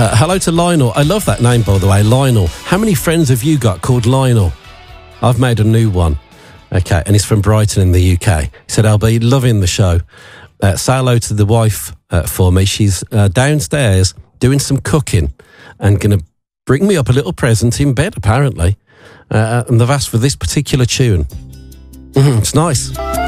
Hello to Lionel. I love that name, by the way, Lionel. How many friends have you got called Lionel? I've made a new one. Okay, and he's from Brighton in the UK. He said, I'll be loving the show. Say hello to the wife for me. She's downstairs doing some cooking and going to bring me up a little present in bed, apparently. And they've asked for this particular tune. It's nice.